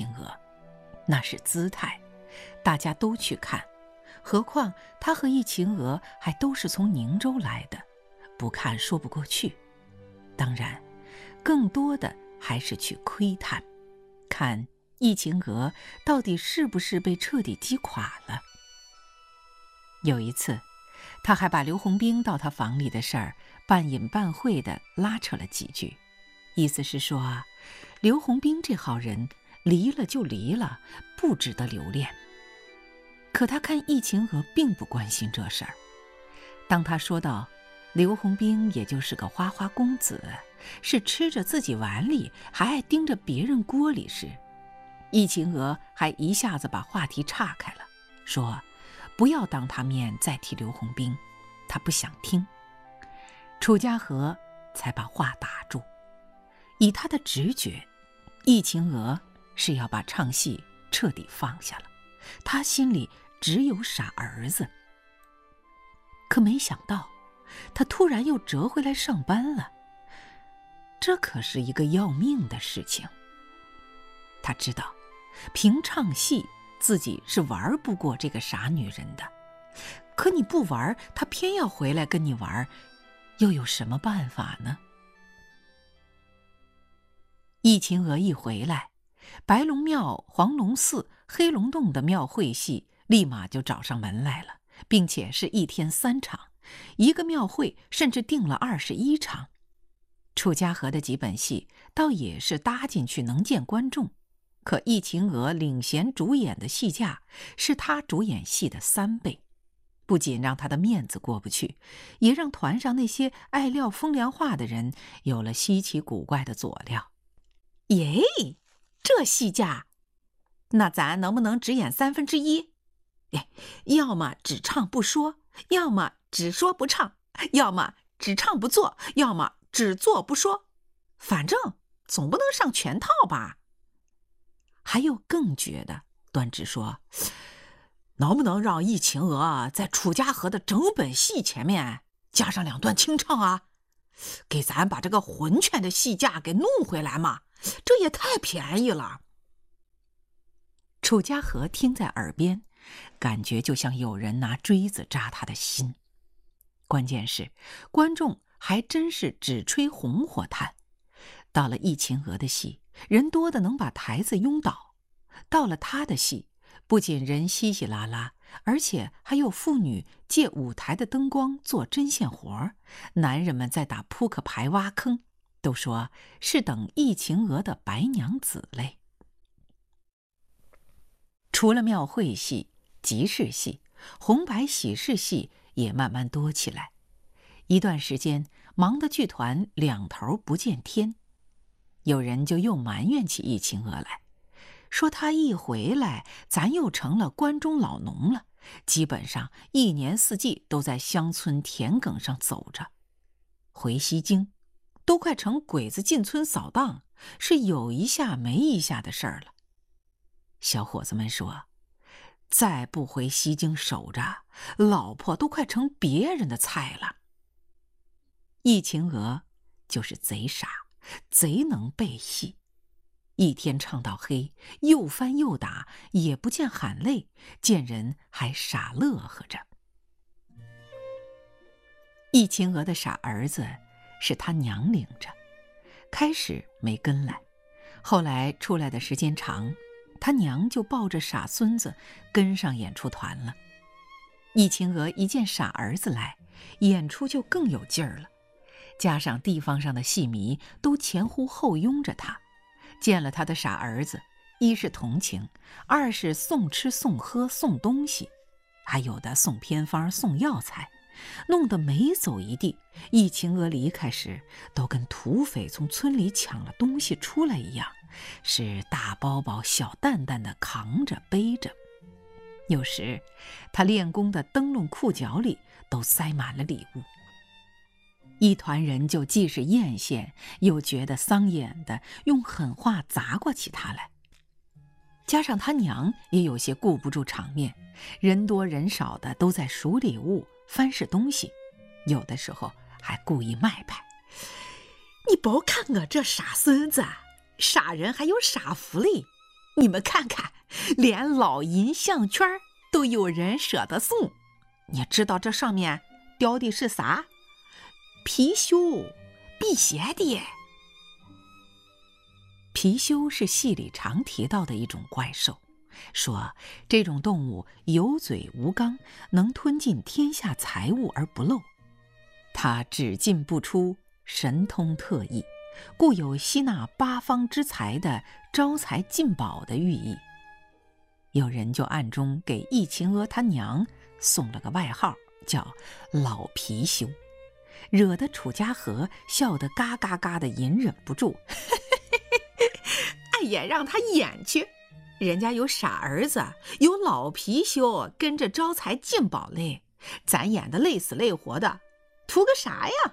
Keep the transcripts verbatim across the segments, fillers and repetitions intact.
晴娥，那是姿态，大家都去看，何况他和易晴娥还都是从宁州来的，不看说不过去。当然更多的还是去窥探，看易晴娥到底是不是被彻底击垮了。有一次他还把刘洪兵到他房里的事儿半隐半晦地拉扯了几句，意思是说刘洪兵这号人离了就离了，不值得留恋。可他看易晴娥并不关心这事儿。当他说到刘洪兵也就是个花花公子，是吃着自己碗里还爱盯着别人锅里时，易晴娥还一下子把话题岔开了，说不要当他面再提刘洪兵，他不想听。楚家和才把话打住。以他的直觉，易晴娥是要把唱戏彻底放下了，他心里只有傻儿子。可没想到他突然又折回来上班了，这可是一个要命的事情。他知道凭唱戏自己是玩不过这个傻女人的，可你不玩，她偏要回来跟你玩，又有什么办法呢？易晴娥一回来，白龙庙、黄龙寺、黑龙洞的庙会戏立马就找上门来了，并且是一天三场，一个庙会甚至定了二十一场。楚家和的几本戏倒也是搭进去能见观众，可易晴娥领衔主演的戏价是他主演戏的三倍，不仅让他的面子过不去，也让团上那些爱撂风凉话的人有了稀奇古怪的佐料。耶，这戏价，那咱能不能只演三分之一？哎，要么只唱不说，要么只说不唱，要么只唱不做，要么只做不说，反正总不能上全套吧。还有更绝的，端直说，能不能让易晴娥在楚家和的整本戏前面加上两段清唱啊？给咱把这个浑全的戏价给弄回来嘛，这也太便宜了。楚家和听在耳边，感觉就像有人拿锥子扎他的心。关键是观众还真是只吹红火炭，到了易晴娥的戏，人多的能把台子拥倒，到了他的戏，不仅人稀稀拉拉，而且还有妇女借舞台的灯光做针线活，男人们在打扑克牌挖坑，都说是等易晴娥的白娘子嘞。除了庙会戏、集市戏，红白喜事戏也慢慢多起来。一段时间忙得剧团两头不见天，有人就又埋怨起易晴娥来，说她一回来，咱又成了关中老农了，基本上一年四季都在乡村田埂上走着。回西京，都快成鬼子进村扫荡，是有一下没一下的事儿了。小伙子们说，再不回西京守着，老婆都快成别人的菜了。易晴娥就是贼傻，贼能背戏，一天唱到黑，又翻又打，也不见喊累，见人还傻乐呵着。易晴娥的傻儿子是他娘领着，开始没跟来，后来出来的时间长，他娘就抱着傻孙子跟上演出团了。易晴娥一见傻儿子来，演出就更有劲儿了，加上地方上的戏迷都前呼后拥着他，见了他的傻儿子，一是同情，二是送吃送喝送东西，还有的送偏方送药材，弄得每走一地，易晴娥离开时都跟土匪从村里抢了东西出来一样，是大包包小担担的扛着背着。有时他练功的灯笼裤脚里都塞满了礼物。一团人就既是艳羡，又觉得丧眼的，用狠话砸过起他来。加上他娘也有些顾不住场面，人多人少的都在数礼物翻试东西，有的时候还故意卖拍。你别看我这傻孙子，傻人还有傻福利， 你们看看，连老银项圈都有人舍得送。你知道这上面雕的是啥？貔貅，辟邪的。貔貅是戏里常提到的一种怪兽，说这种动物有嘴无肛，能吞尽天下财物而不漏。它只进不出，神通特异，故有吸纳八方之财的招财进宝的寓意。有人就暗中给易秦娥她娘送了个外号，叫老貔貅，惹得楚家和笑得嘎嘎嘎的隐忍不住。哎呀，让他演去，人家有傻儿子，有老貔貅跟着招财进宝嘞，咱演的累死累活的，图个啥呀？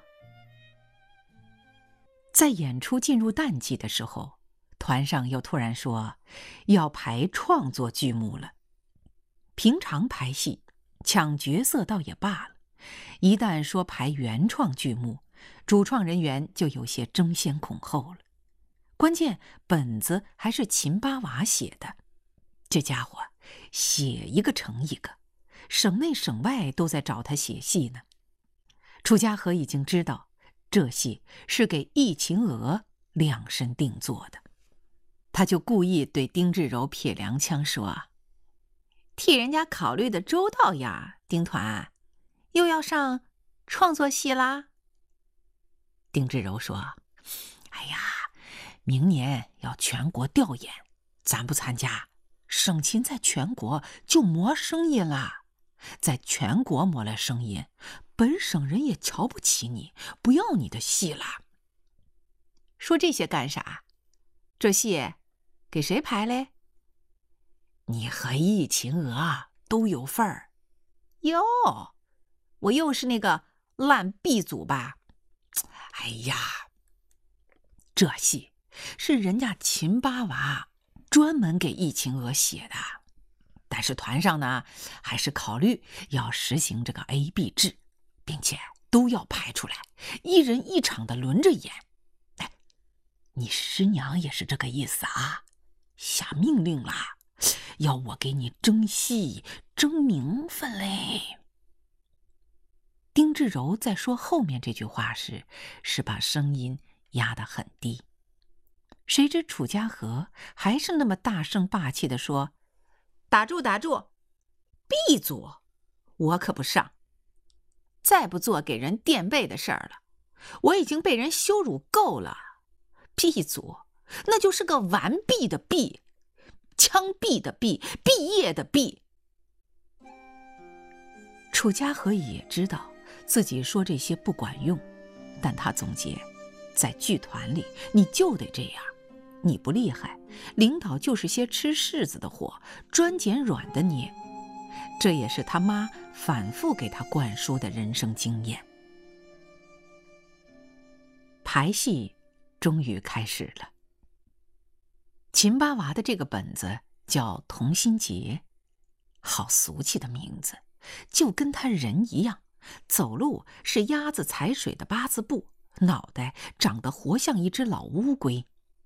在演出进入淡季的时候，团上又突然说要排创作剧目了。平常排戏抢角色倒也罢了，一旦说排原创剧目，主创人员就有些争先恐后了。关键本子还是秦八娃写的，这家伙写一个成一个，省内省外都在找他写戏呢。楚家和已经知道这戏是给易秦娥量身定做的，他就故意对丁志柔撇凉腔说：替人家考虑的周到呀，丁团，又要上创作戏啦。丁志柔说：哎呀，明年要全国调研，咱不参加，省亲在全国就没声音了，在全国没了声音，本省人也瞧不起你，不要你的戏了。说这些干啥？这戏给谁排嘞？你和易秦娥都有份儿。哟，我又是那个烂 B 组吧？哎呀，这戏是人家秦八娃专门给易秦娥写的，但是团上呢，还是考虑要实行这个 A B 制，并且都要排出来，一人一场的轮着演。哎，你师娘也是这个意思啊，下命令啦，要我给你争戏争名分嘞。丁志柔在说后面这句话时，是把声音压得很低。谁知楚家和还是那么大声霸气地说：打住打住 ，B 组我可不上，再不做给人垫背的事儿了，我已经被人羞辱够了。B 组那就是个完毕的毕，枪毙的毙，毕业的毕。楚家和也知道自己说这些不管用，但他总结，在剧团里你就得这样，你不厉害，领导就是些吃柿子的货，专捡软的捏。这也是他妈反复给他灌输的人生经验。排戏终于开始了。秦八娃的这个本子叫同心结，好俗气的名字，就跟他人一样，走路是鸭子踩水的八字步，脑袋长得活像一只老乌龟。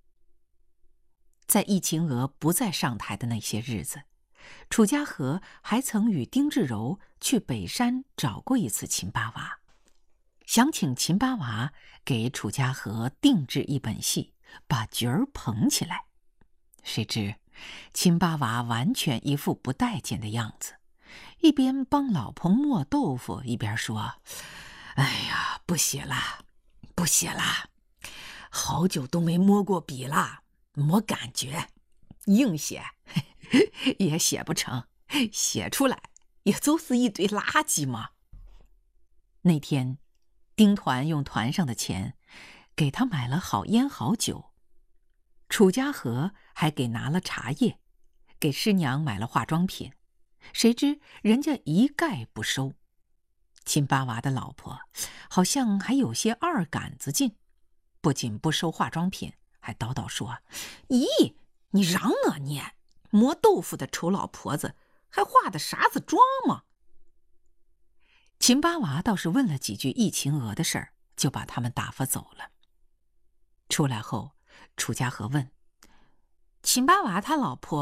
在易秦娥不再上台的那些日子，楚家和还曾与丁志柔去北山找过一次秦八娃，想请秦八娃给楚家和定制一本戏，把角儿捧起来。谁知秦八娃完全一副不待见的样子，一边帮老婆磨豆腐，一边说：哎呀，不写了不写了，好久都没摸过笔了，没感觉，硬写也写不成，写出来也就是一堆垃圾嘛。那天丁团用团上的钱给他买了好烟好酒，楚家和还给拿了茶叶，给师娘买了化妆品，谁知人家一概不收。秦八娃的老婆好像还有些二杆子劲，不仅不收化妆品，还叨叨说：咦，你让我念磨豆腐的丑老婆子还化的啥子妆吗？秦八娃倒是问了几句易秦娥的事儿，就把他们打发走了。出来后，楚家和问： 秦八娃他老婆